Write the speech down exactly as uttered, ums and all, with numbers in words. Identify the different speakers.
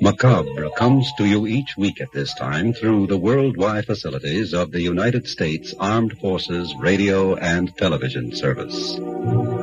Speaker 1: Macabre comes to you each week at this time through the worldwide facilities of the United States Armed Forces Radio and Television Service.